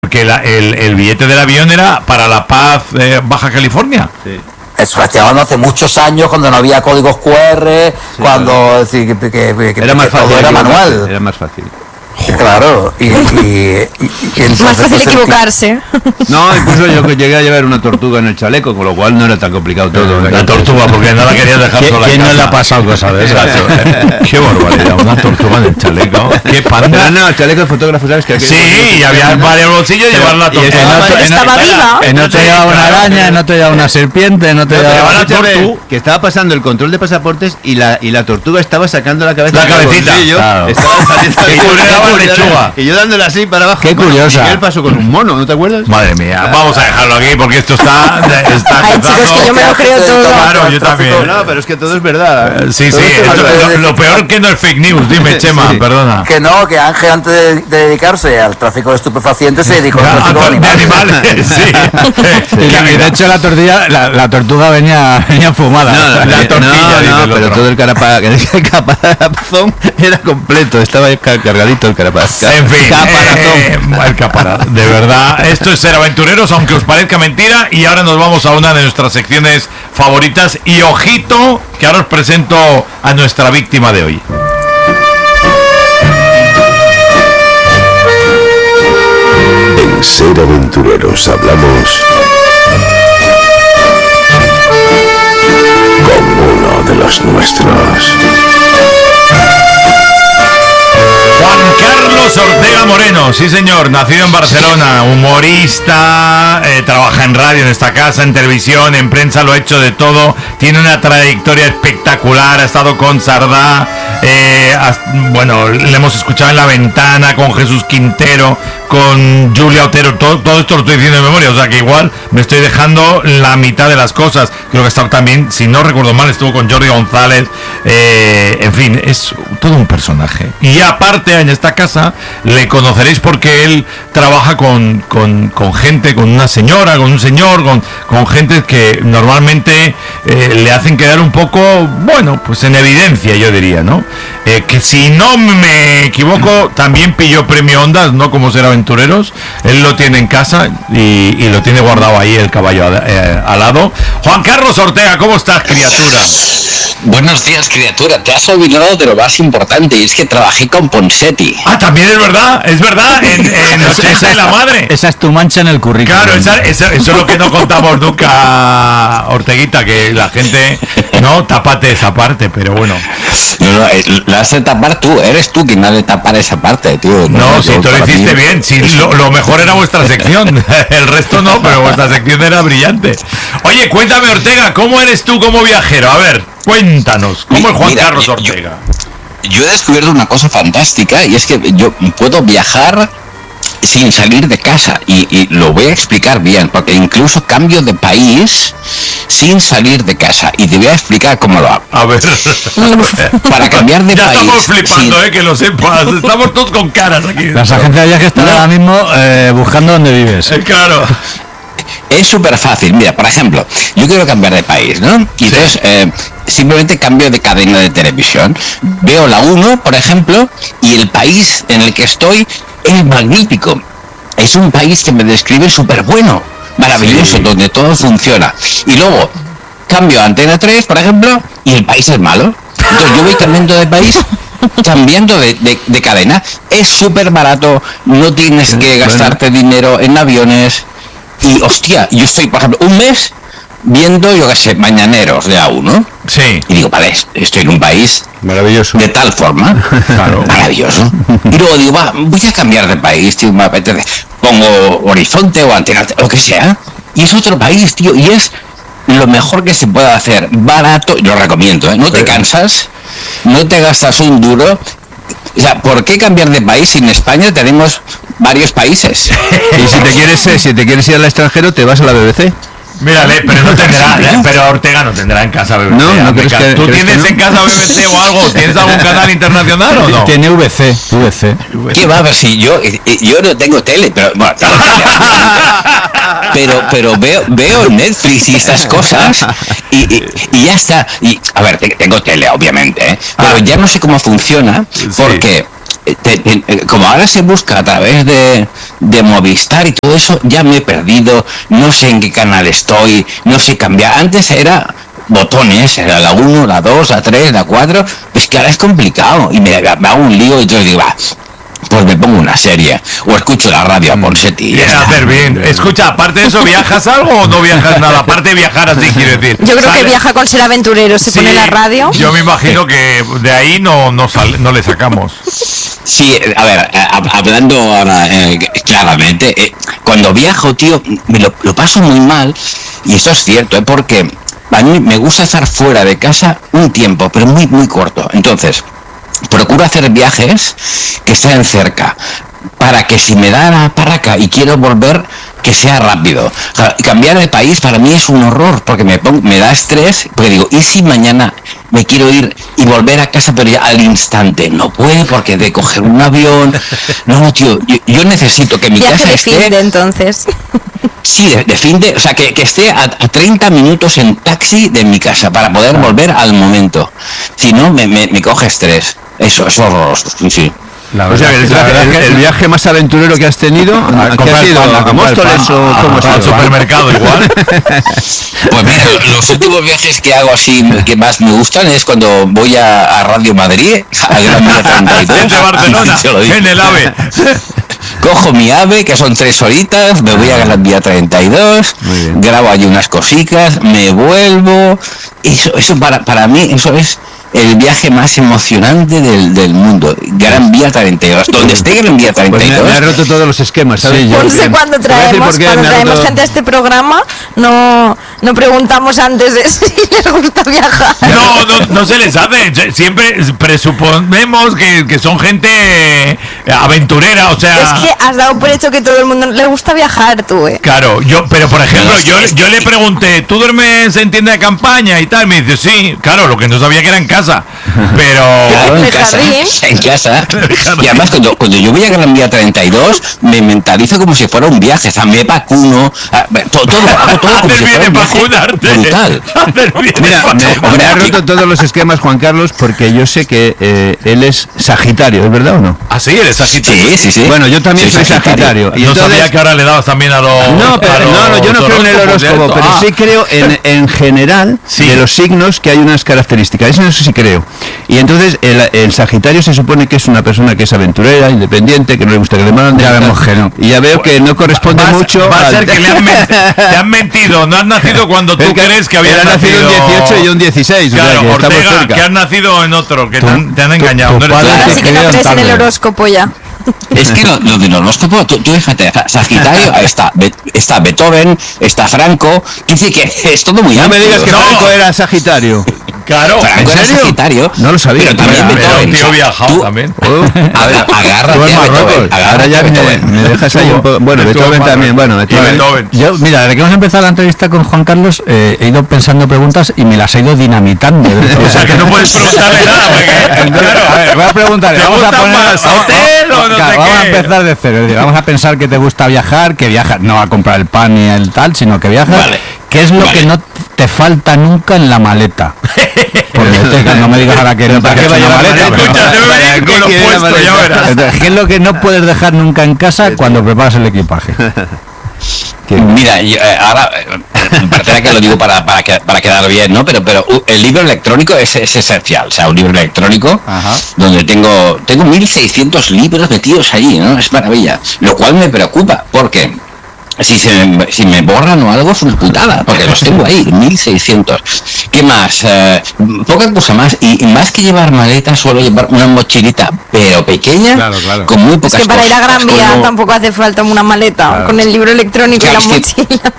porque el billete del avión era para La Paz, Baja California. Sí. Eso estoy hablando hace muchos años, cuando no había códigos QR, cuando era más fácil, era manual. Era más fácil. Claro, y es más fácil equivocarse. No, incluso yo llegué a llevar una tortuga en el chaleco, con lo cual no era tan complicado todo. La tortuga, porque no la quería dejar sola. ¿Quién no le ha pasado cosa de esas? Qué barbaridad, una tortuga en el chaleco. Qué panda. No, el chaleco de fotógrafo, ¿sabes? Sí, y había varios bolsillos y llevar la tortuga. Estaba viva. No te llevaba una araña, no te llevaba una serpiente, no te llevaba la tortuga. Que estaba pasando el control de pasaportes y la tortuga estaba sacando la cabeza. La cabecita. Claro. Estaba saliendo lechuga. Y yo dándole así para abajo. Qué curiosa. Miguel pasó con un mono, ¿no te acuerdas? Madre mía, vamos a dejarlo aquí porque esto está Ay, chicos, que yo me lo creo todo. Claro, yo también. No, pero es que todo es verdad. Sí, lo peor que no es fake news, dime, Chema, perdona. Que no, que Ángel antes de dedicarse al tráfico de estupefacientes se dedicó al tráfico de animales. Sí. Y de hecho la tortuga venía fumada. La tortilla, pero todo el caparazón era completo, estaba cargadito el caparazón. En fin, el caparazón. De verdad, esto es Ser Aventureros, aunque os parezca mentira. Y ahora nos vamos a una de nuestras secciones favoritas. Y ojito, que ahora os presento a nuestra víctima de hoy. En Ser Aventureros hablamos con uno de los nuestros. Juan Carlos Ortega Moreno, sí señor, nacido en Barcelona, humorista, trabaja en radio en esta casa, en televisión, en prensa, lo ha hecho de todo, tiene una trayectoria espectacular, ha estado con Sardá, bueno, le hemos escuchado en La Ventana, con Jesús Quintero, con Julia Otero, todo esto lo estoy diciendo de memoria, o sea que igual me estoy dejando la mitad de las cosas. Creo que ha estado también, si no recuerdo mal, estuvo con Jordi González, en fin, es todo un personaje. Y aparte en esta casa le conoceréis porque él trabaja con gente, con una señora, con un señor, con gente que normalmente le hacen quedar un poco, bueno, pues en evidencia, yo diría, ¿no? Que si no me equivoco, también pilló premio Ondas, no como Ser Aventureros. Él lo tiene en casa y lo tiene guardado ahí el caballo al lado. Juan Carlos Ortega, ¿cómo estás, criatura? Buenos días, criatura. Te has olvidado de lo más importante, y es que trabajé con Ponseti. Ah, también es verdad, en Noche de la Madre. Esa es tu mancha en el currículum. Claro, eso es lo que no contamos nunca, Orteguita, que la gente, no, tápate esa parte, pero bueno. No, la has de tapar tú, eres tú quien ha de tapar esa parte, tío. No, si tú lo hiciste bien, si lo mejor era vuestra sección, el resto no, pero vuestra sección era brillante. Oye, cuéntame, Ortega, ¿cómo eres tú como viajero? A ver, cuéntanos, ¿cómo es Juan Carlos Ortega? Yo he descubierto una cosa fantástica, y es que yo puedo viajar sin salir de casa, y lo voy a explicar bien, porque incluso cambio de país sin salir de casa, y te voy a explicar cómo lo hago. A ver. Para cambiar de ya país. Estamos flipando, que lo sepas. Estamos todos con caras aquí. Las agencias de viajes están ahora mismo buscando dónde vives. Claro. Es súper fácil. Mira, por ejemplo, yo quiero cambiar de país, ¿no? Y entonces simplemente cambio de cadena de televisión. Veo la 1, por ejemplo, y el país en el que estoy es magnífico. Es un país que me describe súper bueno, maravilloso, donde todo funciona. Y luego cambio a Antena 3, por ejemplo, y el país es malo. Entonces yo voy cambiando de país, cambiando de cadena. Es súper barato, no tienes que gastarte dinero en aviones. Y hostia, yo estoy, por ejemplo, un mes viendo, yo qué sé, mañaneros de A1. Sí. Y digo, vale, estoy en un país maravilloso, de tal forma, claro, maravilloso. Y luego digo, voy a cambiar de país, tío, me apetece. Pongo Horizonte o Antena, lo que sea. Y es otro país, tío, y es lo mejor que se puede hacer. Barato, yo recomiendo, ¿eh? No te cansas, no te gastas un duro. O sea, ¿por qué cambiar de país si en España tenemos varios países? Y si te quieres ir al extranjero, te vas a la BBC. Mírale, pero no tendrá, pero Ortega no tendrá en casa BBC. No crees que, ¿tú tienes no? en casa BBC o algo? ¿Tienes algún canal internacional o no? Tiene VC. ¿Qué va a ver si yo no tengo tele, pero bueno, pero veo Netflix y estas cosas y ya está. Y a ver, tengo tele, obviamente, pero ya no sé cómo funciona, porque como ahora se busca a través de Movistar y todo eso, ya me he perdido, no sé en qué canal estoy, no sé cambiar. Antes era botones, era la 1, la 2, la 3, la 4, pues que ahora es complicado y me hago un lío y yo digo, pues me pongo una serie o escucho la radio a Ponseti. Bien, hacer bien. Escucha, aparte de eso, ¿viajas algo o no viajas nada? Aparte de viajar así, quiero decir. Yo creo que viaja con ser aventurero, se pone la radio. Yo me imagino que de ahí no le sacamos. Sí, a ver, hablando ahora claramente, cuando viajo, tío, me lo paso muy mal, y esto es cierto, porque a mí me gusta estar fuera de casa un tiempo, pero muy, muy corto. Entonces, procuro hacer viajes que estén cerca, para que si me da la parraca y quiero volver, que sea rápido. O sea, cambiar de país para mí es un horror, porque me da estrés, porque digo, ¿y si mañana me quiero ir y volver a casa, pero ya al instante? No puedo, porque de coger un avión. No, tío, yo necesito que mi casa esté... Fin de entonces. Sí, de fin de... O sea, que esté a 30 minutos en taxi de mi casa para poder volver al momento. Si no, me coge estrés. Eso es horroroso, sí. O sea, el viaje más aventurero que has tenido, ¿qué ha sido? ¿A Móstoles o cómo ha sido? Al supermercado igual. Pues mira, los últimos viajes que hago así que más me gustan es cuando voy a Radio Madrid, a Gran Vía 32. Desde Barcelona, en el AVE. Cojo mi AVE, que son 3 horitas, me voy a Gran Vía 32, grabo allí unas cositas, me vuelvo. Eso para mí, eso es el viaje más emocionante del mundo. Gran Vía 32. Donde esté Gran Vía 32. Pues me ha roto todos los esquemas, ¿sabes? Sí, por eso cuando traemos gente a este programa, no preguntamos antes de si les gusta viajar. No se les hace. Siempre presuponemos que son gente aventurera, o sea... Es que has dado por hecho que todo el mundo le gusta viajar, tú, Claro, pero por ejemplo, yo le pregunté, ¿tú duermes en tienda de campaña y tal? Me dice, sí, claro, lo que no sabía que era en casa, pero... Claro, en casa. Y además, cuando yo voy a Gran Vía 32, me mentalizo como si fuera un viaje, o sea, me vacuno, hago todo como si fuera un viaje brutal. Mira, me ha roto todos los esquemas, Juan Carlos, porque yo sé que él es Sagitario, ¿es verdad o no? Ah, sí, eres Sagitario. Sí. Bueno, yo también soy Sagitario. Y no entonces... sabía que ahora le dabas también a los... No, yo no creo en el horóscopo, pero sí creo en general de los signos que hay unas características. Eso sí creo. Y entonces el Sagitario se supone que es una persona que es aventurera, independiente, que no le gusta que le manden. Ya vemos que no. Y ya veo que no corresponde mucho. Va a ser que te han mentido. No has nacido cuando tú crees que habías nacido. Un 18 y un 16. Claro, o sea, que Ortega, que has nacido en otro, que te han engañado. Ahora sí que no crees en el horóscopo ya. Es que lo del horóscopo, tú fíjate, Sagitario, está Beethoven, está Franco, dice que es todo muy amplio. No me digas que Franco era Sagitario. Claro, Franco era Sagitario. No lo sabía. Pero también Beethoven. Tío viajado también. A ver, agárrate a Beethoven. Ahora ya me dejas ahí un poco. Bueno, Beethoven también. Bueno, Beethoven. Yo, mira, desde que hemos empezado la entrevista con Juan Carlos, he ido pensando preguntas y me las he ido dinamitando. O sea, que no puedes preguntarle nada. Porque, claro, a ver, voy a preguntarle. Vamos a poner hotel o no sé qué. Vamos a empezar de cero. Vamos a pensar que te gusta viajar, que viajas no a comprar el pan y el tal, sino que viajas. Vale. ¿Qué es lo que no te falta nunca en la maleta? Porque no me digas ahora que no te vaya la maleta. Escúchate, con lo puesto, ya verás. ¿Qué es lo que no puedes dejar nunca en casa cuando preparas el equipaje? Mira, ahora parece que lo digo para quedar bien, ¿no? Pero el libro electrónico es esencial, o sea, un libro electrónico donde tengo 1600 libros metidos allí, ¿no? Es maravilla, lo cual me preocupa, porque si me borran o algo es una putada, porque los tengo ahí, 1600. ¿Qué más? Poca cosa más, y más que llevar maletas, suelo llevar una mochilita, pero pequeña, claro. Con muy pocas cosas. Es que para ir a Gran Vía tampoco hace falta una maleta, con el libro electrónico y la mochila.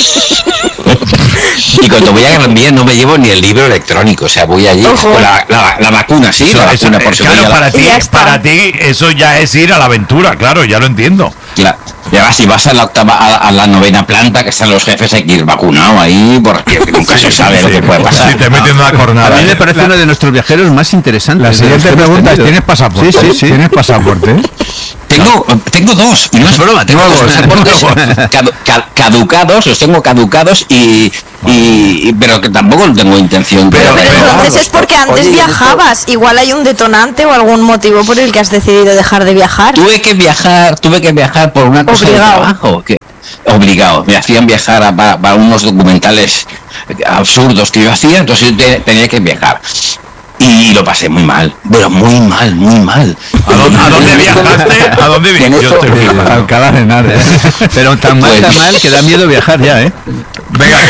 Y cuando voy a Gran Vía no me llevo ni el libro electrónico, o sea, voy allí con la vacuna, sí, la vacuna por claro, para ti eso ya es ir a la aventura, claro, ya lo entiendo. Claro. Y ahora si vas a la 9ª planta, que están los jefes, hay que ir vacunado ahí, porque nunca se sabe lo que puede pasar. Si te meten una cornada. A mí me parece uno de nuestros viajeros más interesantes. La siguiente pregunta es, ¿tienes pasaporte? Sí. ¿Tienes pasaporte? Tengo dos, y no es broma, tengo dos pasaportes caducados, los tengo caducados pero que tampoco tengo intención de... Pero entonces es porque antes viajabas, igual hay un detonante o algún motivo por el que has decidido dejar de viajar. Tuve que viajar por una cosa de trabajo, obligado, me hacían viajar para unos documentales absurdos que yo hacía, entonces tenía que viajar. Y lo pasé muy mal, pero muy mal. ¿A dónde viajaste? ¿A dónde viajaste? A Alcalá de Henares. Pero tan mal que da miedo viajar ya, ¿eh? Venga,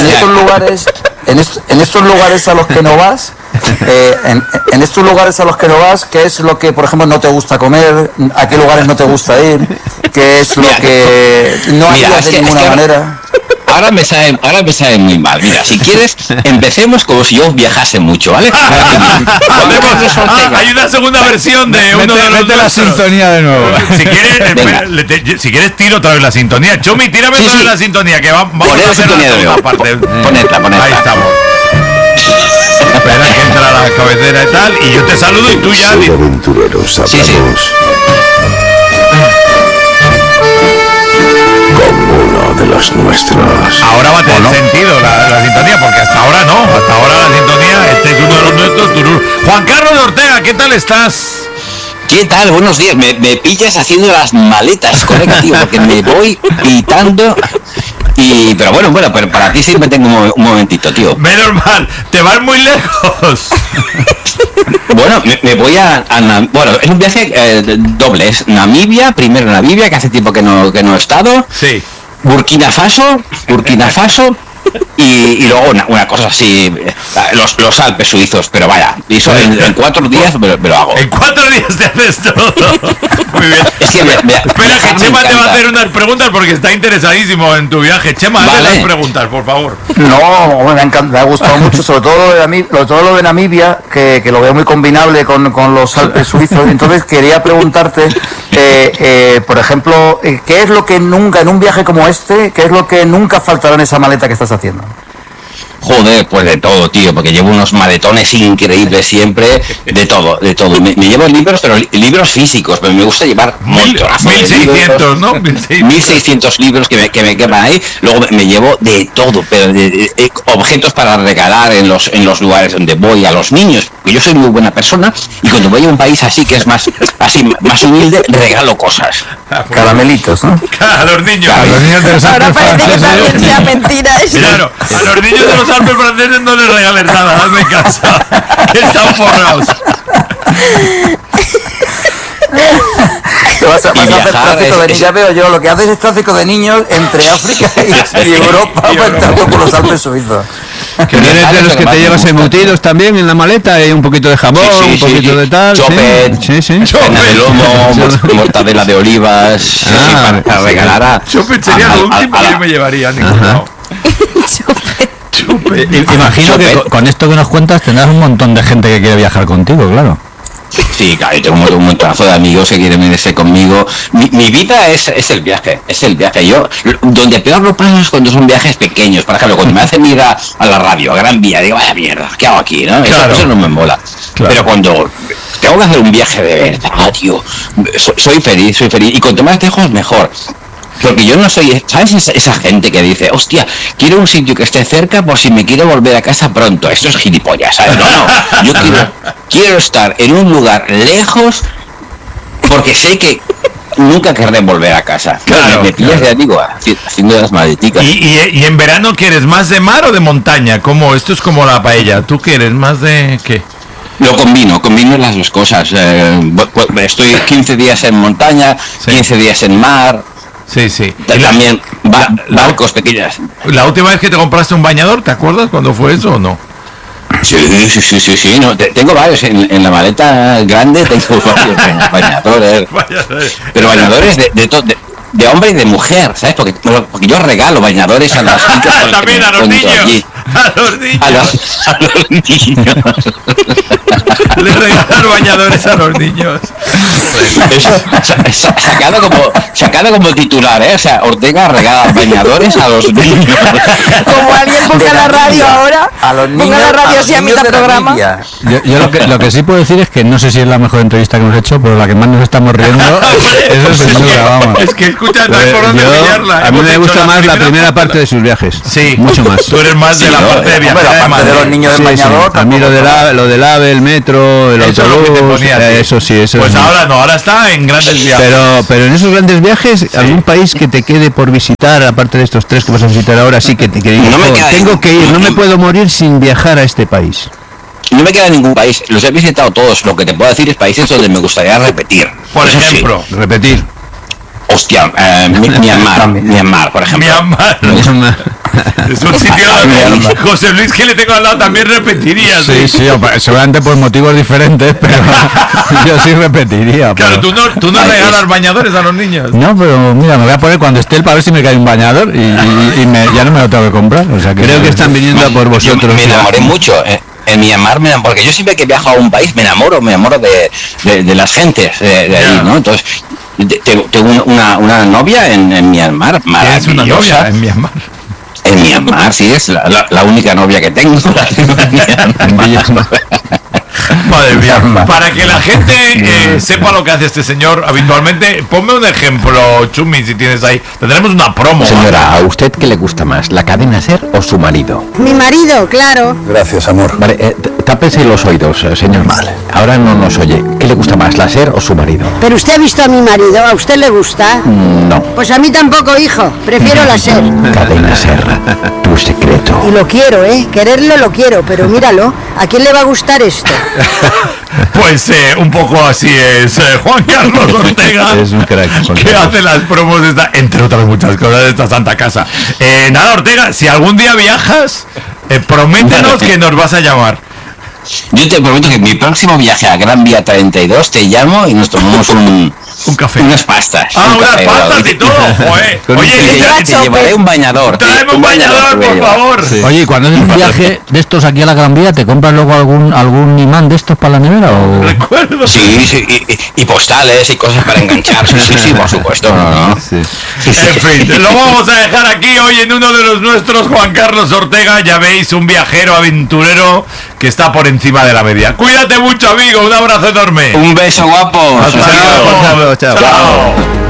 en estos lugares a los que no vas, en estos lugares a los que no vas, ¿qué es lo que, por ejemplo, no te gusta comer? ¿A qué lugares no te gusta ir? ¿Qué es lo que no harías de ninguna manera? Ahora me sabe muy mal. Mira, si quieres, empecemos como si yo viajase mucho, ¿vale? Hay una segunda versión de uno de los... Mete la sintonía de nuevo. Si quieres, tiro otra vez la sintonía. Chomi, tírame otra vez la sintonía, que vamos a hacer la segunda parte. Ponedla. Ahí estamos. Espera que entra la cabecera y tal, y yo te saludo y tú ya... Aventureros, hablamos como uno de los nuestros. Ahora va a tener sentido la sintonía, porque hasta ahora no. Hasta ahora la sintonía, este es uno de los nuestros. Juan Carlos de Ortega, ¿qué tal estás? ¿Qué tal? Buenos días. Me pillas haciendo las maletas, correcto, tío, porque me voy pitando. Pero bueno, pero para ti siempre tengo un momentito, tío. Menos mal, te vas muy lejos. Bueno, me voy bueno, es un viaje doble. Es Namibia, primero Namibia, que hace tiempo que no he estado. Sí. Burkina Faso. Y luego una cosa así, los Alpes suizos, pero vaya, y eso en 4 días me lo hago. En 4 días te haces todo. Muy bien. Es que espera, que Chema te va a hacer unas preguntas porque está interesadísimo en tu viaje. Chema, hazle las preguntas, por favor. No, me ha gustado mucho, sobre todo lo de Namibia, que lo veo muy combinable con los Alpes suizos. Entonces quería preguntarte, por ejemplo, ¿qué es lo que nunca, en un viaje como este, qué es lo que nunca faltará en esa maleta que estás haciendo? Joder, pues de todo, tío, porque llevo unos maletones increíbles siempre, de todo. Me llevo libros, pero libros físicos, pero me gusta llevar montones. 1600, ¿no? 1600 libros que me queman ahí. Luego me llevo de todo, pero de objetos para regalar en los lugares donde voy a los niños, porque yo soy muy buena persona y cuando voy a un país así que es más humilde, regalo cosas. Caramelitos, ¿no? A los niños. A los niños de los Ahora parece que también sea mentira eso. Claro, a los niños de los Alpes franceses no les regales nada, hazme caso, que están forrados. Vas a hacer tráfico de niños, ya veo yo, lo que haces es tráfico de niños entre África y Europa, entrando por los Alpes suizos. Que eres de los que te llevas embutidos también en la maleta, un poquito de jamón, un poquito de tal. Chopet, pena de lomo, mortadela de olivas, para regalar a... Chopet sería lo último que yo me llevaría, Nicolás. Imagino que con esto que nos cuentas tendrás un montón de gente que quiere viajar contigo, claro. Sí, claro, yo tengo un montonazo de amigos que quieren venirse conmigo. Mi vida es el viaje, Yo, donde peor lo paso es cuando son viajes pequeños. Por ejemplo, cuando me hacen ir a la radio, a Gran Vía, digo, vaya mierda, ¿qué hago aquí? ¿No? Claro. Eso no me mola. Claro. Pero cuando tengo que hacer un viaje de verdad, tío, soy feliz. Y cuanto más lejos, mejor. Porque yo no soy, ¿sabes? Esa gente que dice, hostia, quiero un sitio que esté cerca por si me quiero volver a casa pronto. Esto es gilipollas, ¿sabes? No. Yo quiero estar en un lugar lejos porque sé que nunca querré volver a casa. Claro, me pillas, ya digo, haciendo las maleticas. ¿Y en verano quieres más de mar o de montaña? Esto es como la paella. ¿Tú quieres más de qué? Lo combino las dos cosas. Estoy 15 días en montaña, 15 días en mar. Sí. También barcos pequeñas. ¿La última vez que te compraste un bañador, te acuerdas cuándo fue eso o no? Sí. No, tengo varios en la maleta grande, tengo varios bañadores. Pero bañadores de hombre y de mujer, ¿sabes? Porque yo regalo bañadores a las chicas. También a los niños. A los niños. A los niños. Le regalar bañadores a los niños. Sacado como titular, ¿eh? O sea, Ortega regala bañadores a los niños. Como alguien ponga la radio ahora, a los niños, ponga la radio así a mitad programa. Yo lo que sí puedo decir es que no sé si es la mejor entrevista que hemos hecho, pero la que más nos estamos riendo, eso es sin duda, vamos. Es que escucha, no hay por dónde pillarla. A mí me gusta más la primera parte de sus viajes. Sí, mucho más. Tú eres más de la parte de viajar. La parte de los niños en bañador. A mí lo del AVE, el metro, el eso autobús, es lo que te ponía, eso sí, eso. Pues es ahora no, ahora está en grandes viajes. Pero en esos grandes viajes, algún país que te quede por visitar, aparte de estos 3 que vas a visitar ahora, sí que te digas, tengo que ir, no me puedo morir sin viajar a este país. No me queda ningún país, los he visitado todos. Lo que te puedo decir es países donde me gustaría repetir. Por ejemplo, repetir. Hostia, Myanmar, por ejemplo. Myanmar. Es un sitio donde José Luis, que le tengo al lado, también repetiría. Sí, seguramente por motivos diferentes, pero yo sí repetiría. Claro, tú no regalas bañadores a los niños. No, pero mira, me voy a poner cuando esté para ver si me cae un bañador y ya no me lo tengo que comprar. O sea, creo que están viniendo a por vosotros. Me enamoré mucho. En Myanmar, porque yo siempre que viajo a un país me enamoro de las gentes de ahí, ¿no? Entonces, tengo una novia en Myanmar, maravillosa. ¿Es una novia en Myanmar? En Myanmar, sí, es la única novia que tengo. Madre mía, para que la gente sepa lo que hace este señor habitualmente, ponme un ejemplo, Chumi, si tienes ahí. Tendremos una promo. Señora, ¿a usted qué le gusta más, la cadena SER o su marido? Mi marido, claro. Gracias, amor. Vale, tápese los oídos, señor. Vale. Ahora no nos oye. ¿Qué le gusta más, la SER o su marido? ¿Pero usted ha visto a mi marido? ¿A usted le gusta? No. Pues a mí tampoco, hijo. Prefiero la SER. Cadena SER, tu secreto. Y lo quiero, quererlo lo quiero, pero míralo, ¿a quién le va a gustar esto? Pues un poco así es Juan Carlos Ortega. Es un crack, que hace las promos de esta, entre otras muchas cosas, de esta santa casa. Nada, Ortega, si algún día viajas, prométenos que nos vas a llamar. Yo te prometo que mi próximo viaje a Gran Vía 32 te llamo y nos tomamos un café. Unas pastas. Unas pastas y todo. Joder. Oye, te llevaré un bañador. Tráeme un bañador, por favor. Sí. Oye, ¿y cuando es un viaje de estos aquí a la Gran Vía, te compras luego algún imán de estos para la nevera? ¿O? Recuerdo. Sí, y postales y cosas para enganchar. Sí, por supuesto. Sí. En fin, lo vamos a dejar aquí hoy en uno de los nuestros, Juan Carlos Ortega. Ya veis, un viajero aventurero que está por encima de la media. Cuídate mucho, amigo. Un abrazo enorme. Un beso, guapo. Chao.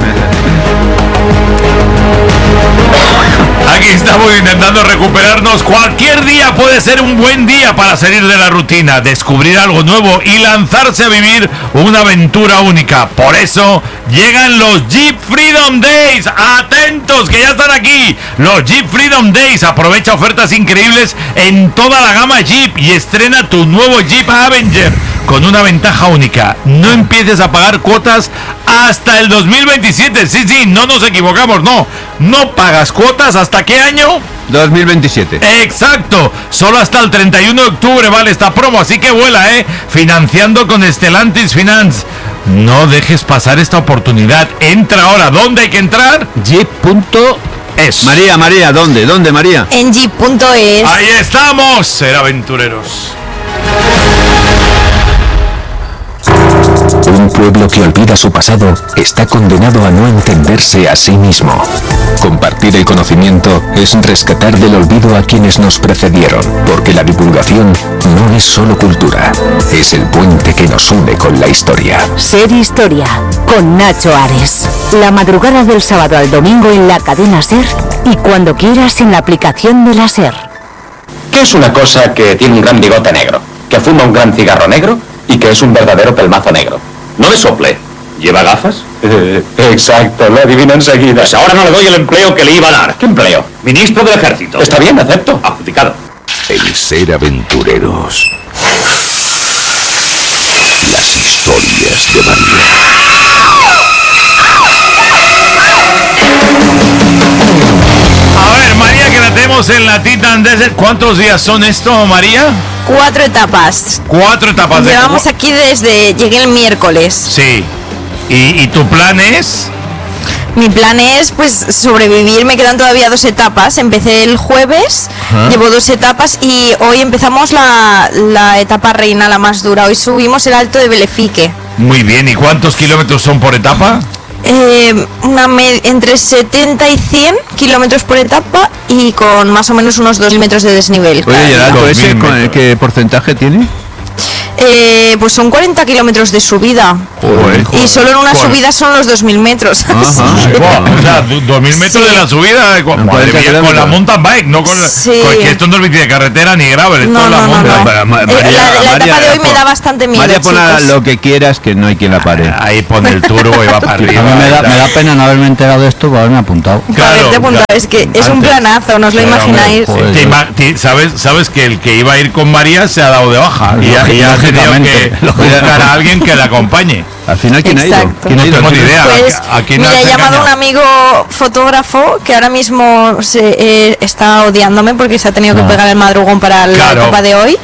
Aquí estamos intentando recuperarnos. Cualquier día puede ser un buen día para salir de la rutina, descubrir algo nuevo y lanzarse a vivir una aventura única. Por eso llegan los Jeep Freedom Days. Atentos, que ya están aquí. Los Jeep Freedom Days. Aprovecha ofertas increíbles en toda la gama Jeep y estrena tu nuevo Jeep Avenger con una ventaja única. No empieces a pagar cuotas hasta el 2027. Sí, no nos equivocamos, no pagas cuotas hasta ¿qué año? 2027. Exacto, solo hasta el 31 de octubre vale esta promo, así que vuela, financiando con Stellantis Finance. No dejes pasar esta oportunidad. Entra ahora. ¿Dónde hay que entrar? Jeep.es. María, ¿dónde, María? En Jeep.es. Ahí estamos, ser aventureros. Un pueblo que olvida su pasado está condenado a no entenderse a sí mismo. Compartir el conocimiento es rescatar del olvido a quienes nos precedieron, porque la divulgación no es solo cultura, es el puente que nos une con la historia. Ser Historia, con Nacho Ares. La madrugada del sábado al domingo en la cadena SER y cuando quieras en la aplicación de la SER. ¿Qué es una cosa que tiene un gran bigote negro, que fuma un gran cigarro negro y que es un verdadero pelmazo negro? No le sople. ¿Lleva gafas? Exacto, lo adivino enseguida. Pues ahora no le doy el empleo que le iba a dar. ¿Qué empleo? Ministro del Ejército. Está bien, acepto. Adjudicado. El ser aventureros. Las historias de María. A ver, María, que la tenemos en la Titan Desert. ¿Cuántos días son esto, María? 4 etapas. 4 etapas. Llevamos aquí llegué el miércoles. Sí. ¿Y tu plan es? Mi plan es pues sobrevivir, me quedan todavía 2 etapas. Empecé el jueves, llevo 2 etapas y hoy empezamos la etapa reina, la más dura. Hoy subimos el Alto de Belefique. Muy bien, ¿y cuántos kilómetros son por etapa? Entre 70 y 100 kilómetros por etapa y con más o menos unos 2.000 metros de desnivel. Oye, ¿y el alto ese qué porcentaje tiene? Pues son 40 kilómetros de subida. Joder. Y solo en una subida son los 2.000 metros. O sea, 2.000 metros de la subida con la mountain bike, no con que esto no es bici de carretera ni gravel, esto es la mountain bike. La etapa de hoy me da bastante miedo. María, pon lo que quieras, que no hay quien la pare. Ahí pone el turbo y va para arriba. A mí me da pena no haberme enterado de esto para haberme apuntado. Claro, es que es un planazo, no os lo imagináis. Sabes que el que iba a ir con María se ha dado de baja y ha tenido que buscar a alguien que la acompañe. Al final, ¿quién ha ido? ¿Quién ha ido? No tengo ni idea. Pues, mira, he llamado a un amigo fotógrafo que ahora mismo está odiándome porque se ha tenido que pegar el madrugón para la etapa de hoy.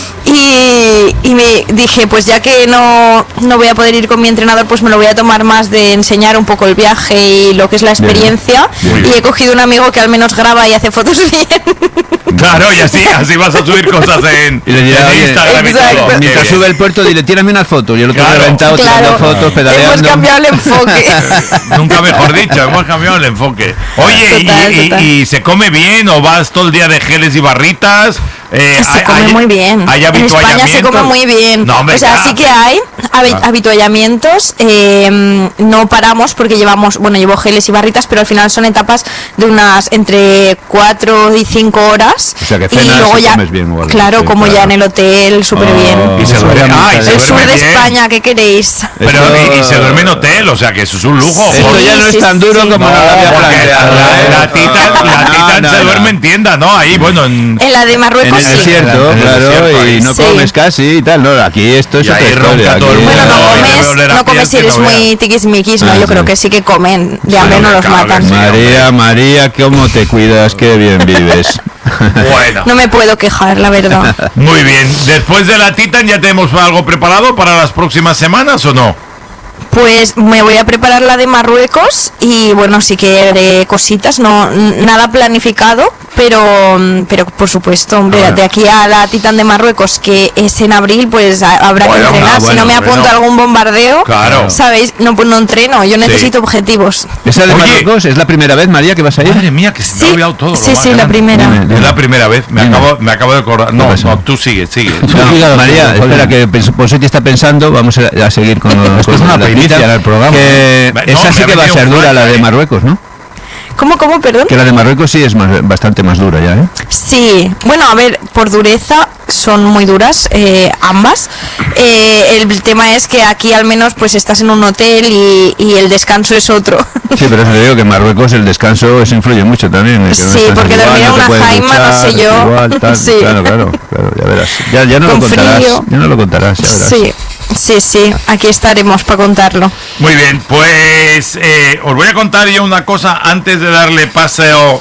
Y me dije, pues ya que no voy a poder ir con mi entrenador, pues me lo voy a tomar más de enseñar un poco el viaje y lo que es la experiencia. Bien. Y he cogido un amigo que al menos graba y hace fotos bien. Claro, y así vas a subir cosas en Instagram y todo. Mientras sube el puerto, dile, tírame unas fotos. Y el otro reventado tirando fotos, pedaleando. Hemos cambiado el enfoque. Nunca mejor dicho, hemos cambiado el enfoque. Oye, total. ¿Y se come bien o vas todo el día de geles y barritas? Se come muy bien. En España se come muy bien. No, hombre, o sea, sí que hay habituallamientos. No paramos porque llevo geles y barritas, pero al final son etapas de unas entre 4 y 5 horas. O sea, que cenas y luego ya comes bien, igual. Claro, como ya en el hotel, súper bien. Y se duerme, el sur de España, ¿qué queréis? Pero y se duerme en hotel, o sea, que eso es un lujo. Esto ya no es tan duro como no lo había planteado. La Titan se duerme en tienda, ¿no? Ahí, bueno, en la de Marruecos. En el desierto, claro, y no comes casi y tal, no, aquí esto es otra historia. Bueno, no comes si eres muy tiquismiquis, ¿no? Yo creo que sí que comen, de hambre no los matan. María, ¿cómo te cuidas? Qué bien vives. Bueno. No me puedo quejar, la verdad. Muy bien, después de la Titan, ¿ya tenemos algo preparado para las próximas semanas o no? Pues me voy a preparar la de Marruecos y bueno, sí que haré cositas, no nada planificado, pero por supuesto, hombre, de aquí a la Titan de Marruecos, que es en abril, pues habrá que entrenar. Si no me apunto a algún bombardeo, ¿sabéis? No entreno, yo necesito objetivos. ¿Esa de Marruecos es la primera vez, María, que vas a ir? Madre mía, que se me ha olvidado todo. Sí, la primera. Es la primera vez, me acabo de acordar. No, tú sigue. No, María, espera, que Posetti está pensando, vamos a seguir con una primicia en el programa. Esa sí que va a ser dura, la de Marruecos, ¿no? ¿Cómo, perdón? Que la de Marruecos sí es bastante más dura ya, ¿eh? Sí, bueno, a ver, por dureza son muy duras ambas. El tema es que aquí al menos pues estás en un hotel y el descanso es otro. Sí, pero eso te digo que en Marruecos el descanso influye mucho también. Sí, porque dormir en una jaima, no sé yo. Igual, tal, sí. Claro, ya verás. Ya no lo contarás. Ya no lo contarás, ya verás. Sí, aquí estaremos para contarlo. Muy bien, pues os voy a contar yo una cosa antes de darle paso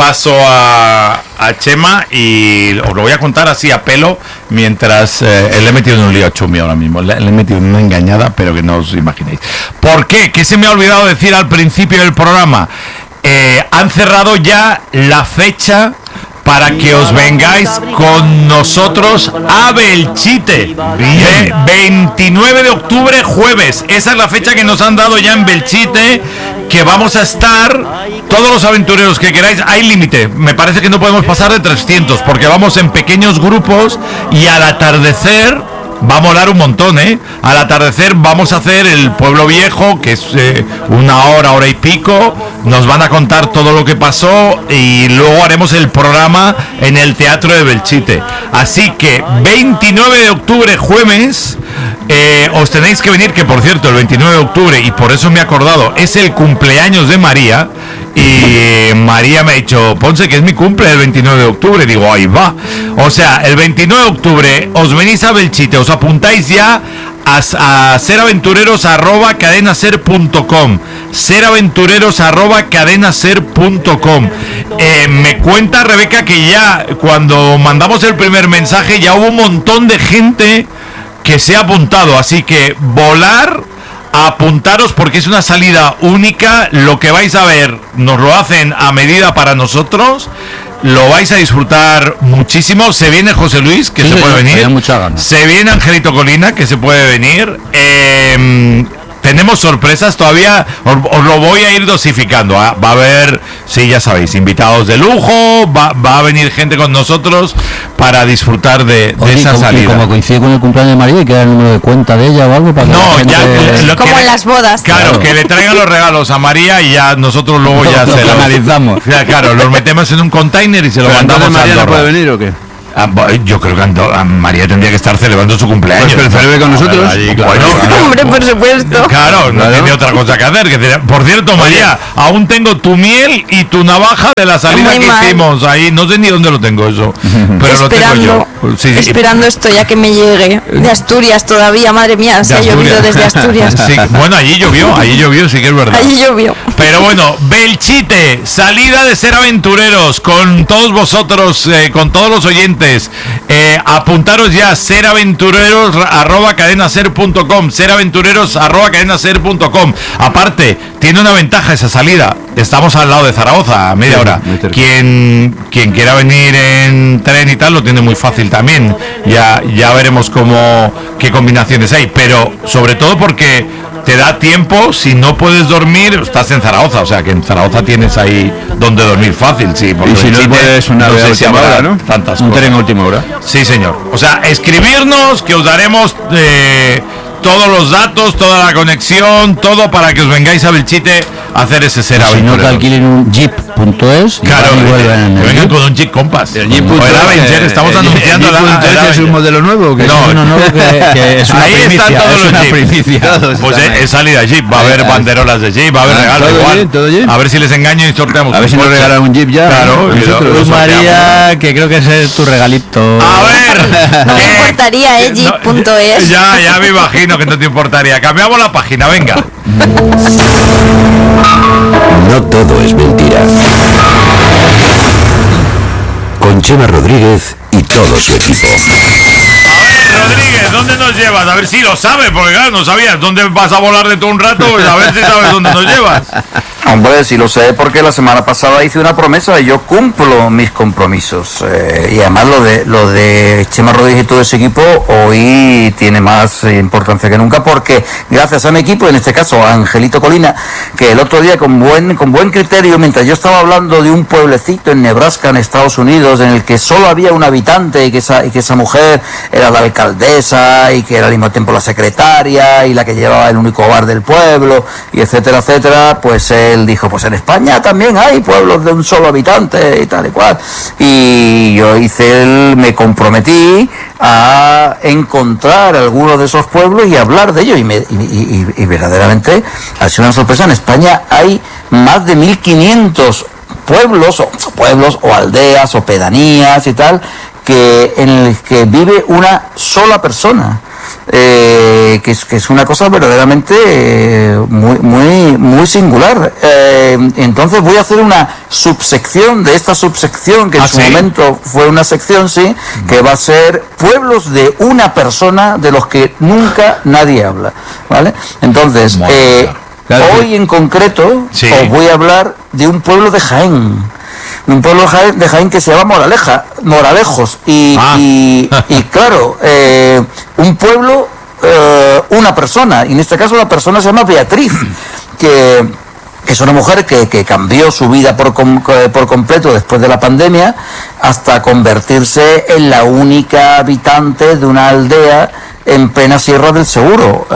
a Chema, y os lo voy a contar así a pelo mientras le he metido en un lío a Chumi ahora mismo, le he metido en una engañada, pero que no os imaginéis. ¿Por qué? ¿Qué se me ha olvidado decir al principio del programa? Han cerrado ya la fecha para que os vengáis con nosotros a Belchite. Bien. 29 de octubre, jueves. Esa es la fecha que nos han dado ya en Belchite, que vamos a estar todos los aventureros que queráis. Hay límite, me parece que no podemos pasar de 300, porque vamos en pequeños grupos y al atardecer va a molar un montón, ¿eh? Al atardecer vamos a hacer el Pueblo Viejo, que es una hora y pico. Nos van a contar todo lo que pasó y luego haremos el programa en el Teatro de Belchite. Así que 29 de octubre, jueves, os tenéis que venir, que por cierto, el 29 de octubre, y por eso me he acordado, es el cumpleaños de María. Y María me ha dicho, Ponce, que es mi cumple el 29 de octubre. Digo, ahí va. O sea, el 29 de octubre os venís a Belchite, os apuntáis ya a seraventureros@cadenaser.com, seraventureros@cadenaser.com. Me cuenta Rebeca que ya cuando mandamos el primer mensaje ya hubo un montón de gente que se ha apuntado, así que volar apuntaros porque es una salida única. Lo que vais a ver nos lo hacen a medida para nosotros. Lo vais a disfrutar muchísimo. Se viene José Luis, que se puede venir. Se viene Angelito Colina, que se puede venir. Tenemos sorpresas todavía, os lo voy a ir dosificando. Va a haber, sí, ya sabéis, invitados de lujo, va a venir gente con nosotros para disfrutar de esa salida. Como coincide con el cumpleaños de María, y queda el número de cuenta de ella o algo para como en las bodas. Claro, que le traigan los regalos a María y ya nosotros luego ya se los analizamos. Claro, los metemos en un container y se lo mandamos a María. ¿No puede venir o qué? Yo creo que María tendría que estar celebrando su cumpleaños. Pues que celebre con nosotros. Bueno, hombre, por supuesto. Claro, no tiene otra cosa que hacer. Por cierto, María, aún tengo tu miel y tu navaja de la salida que hicimos ahí. No sé ni dónde lo tengo eso, pero lo tengo yo. Sí. Esperando esto ya que me llegue. De Asturias todavía, madre mía, se ha llovido desde Asturias. Sí, bueno, allí llovió, sí que es verdad. Allí llovió. Pero bueno, Belchite, salida de Ser Aventureros con todos vosotros, con todos los oyentes. Apuntaros ya, seraventureros@cadenaser.com, seraventureros@cadenaser.com. Aparte, tiene una ventaja esa salida. Estamos al lado de Zaragoza, a media hora. Quien quiera venir en tren y tal lo tiene muy fácil también. Ya veremos qué combinaciones hay, pero sobre todo porque te da tiempo. Si no puedes dormir, estás en Zaragoza, o sea que en Zaragoza tienes ahí donde dormir fácil, sí. Y si no puedes una de última hora, ¿no? Tantas un cosas. tren a última hora. Sí, señor. O sea, escribirnos, que os daremos todos los datos, toda la conexión, todo para que os vengáis a Belchite a hacer ese Ser Aventureros. Si no, que alquilen un jeep.es. Claro, que vengan con un Jeep Compass. El Jeep.es, estamos anunciando ¿es un modelo nuevo o qué? No, que es una ahí primicia, están todos los Jeeps. Pues es salida Jeep, va a haber banderolas de Jeep, va a haber regalos igual. ¿Todo bien? A ver si les engaño y sorteamos. A ver si nos regalan un Jeep ya. Claro, Pues María, que creo que ese es tu regalito. A ver. No me importaría, Jeep.es. Ya me imagino que no te importaría. Cambiamos la página, venga. No todo es mentira. Con Chema Rodríguez y todo su equipo. Rodríguez, ¿dónde nos llevas? A ver si lo sabes, porque claro, no sabías dónde vas a volar de todo un rato, pues a ver si sabes dónde nos llevas. Hombre, sí lo sé, porque la semana pasada hice una promesa y yo cumplo mis compromisos. Y además lo de Chema Rodríguez y todo ese equipo hoy tiene más importancia que nunca, porque gracias a mi equipo, en este caso a Angelito Colina, que el otro día con buen criterio, mientras yo estaba hablando de un pueblecito en Nebraska, en Estados Unidos, en el que solo había un habitante y que esa mujer era la alcaldesa y que era al mismo tiempo la secretaria y la que llevaba el único bar del pueblo, y etcétera, pues él dijo, pues en España también hay pueblos de un solo habitante y tal y cual. Y yo me comprometí a encontrar algunos de esos pueblos y hablar de ellos, y verdaderamente ha sido una sorpresa. En España hay más de 1500 pueblos o aldeas o pedanías y tal, en el que vive una sola persona, que es una cosa verdaderamente muy singular. Entonces voy a hacer una subsección de esta subsección, que en su momento fue una sección, sí, que va a ser pueblos de una persona de los que nunca nadie habla, ¿vale? Entonces, hoy en concreto os voy a hablar de un pueblo de Jaén. Un pueblo de Jaén que se llama Moralejos, y claro, un pueblo, una persona, y en este caso la persona se llama Beatriz, que es una mujer que cambió su vida por completo después de la pandemia, hasta convertirse en la única habitante de una aldea en plena Sierra del Segura,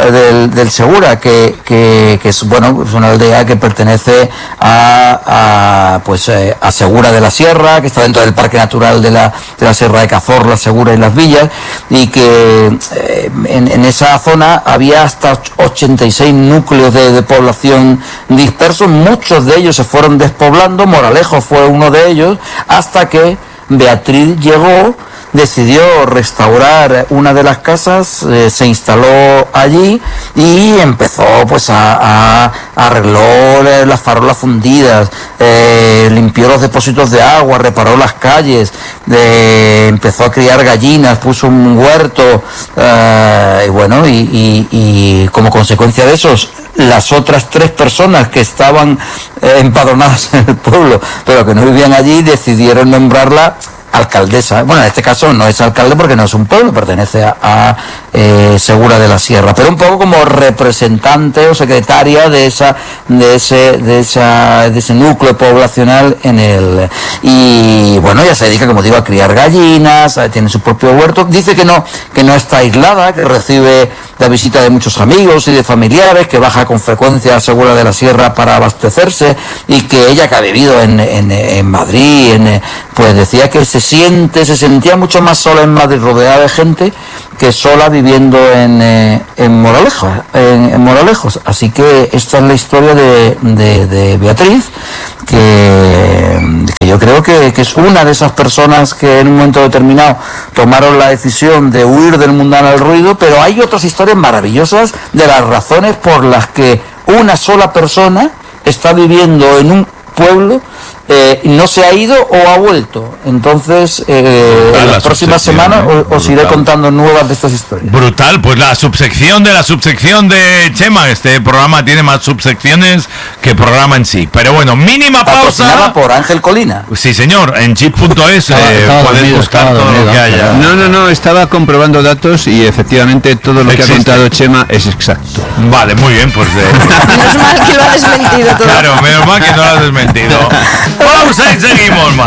que es una aldea que pertenece a Segura de la Sierra, que está dentro del Parque Natural de la Sierra de Cazorla, Segura y Las Villas, y que en esa zona había hasta 86 núcleos de población dispersos. Muchos de ellos se fueron despoblando, Moralejo fue uno de ellos, hasta que Beatriz llegó decidió restaurar una de las casas, se instaló allí y empezó pues arregló las farolas fundidas, limpió los depósitos de agua, reparó las calles, empezó a criar gallinas, puso un huerto, y bueno, y como consecuencia de eso, las otras 3 personas que estaban empadronadas en el pueblo, pero que no vivían allí, decidieron nombrarla alcaldesa. Bueno, en este caso no es alcalde porque no es un pueblo, pertenece a Segura de la Sierra, pero un poco como representante o secretaria de ese núcleo poblacional y bueno, ella se dedica, como digo, a criar gallinas, tiene su propio huerto, dice que no está aislada, que recibe la visita de muchos amigos y de familiares, que baja con frecuencia a Segura de la Sierra para abastecerse, y que ella, que ha vivido en Madrid, pues decía que se sentía mucho más sola en Madrid, rodeada de gente, que sola viviendo en Moralejos. Así que esta es la historia de Beatriz, que yo creo que es una de esas personas que en un momento determinado tomaron la decisión de huir del mundano del ruido, pero hay otras historias maravillosas de las razones por las que una sola persona está viviendo en un pueblo, no se ha ido o ha vuelto. Entonces, en las próximas semanas os iré contando nuevas de estas historias. Brutal, pues la subsección de Chema. Este programa tiene más subsecciones que programa en sí. Pero bueno, mínima pausa. Patrocinada por Ángel Colina. Sí, señor, en chip.es podéis buscar todo lo que haya. No, estaba comprobando datos y efectivamente todo lo que ha contado Chema es exacto. Vale, muy bien, pues... Menos mal que lo ha desmentido todo. Claro, menos mal que no lo ha desmentido. Pausa y seguimos más.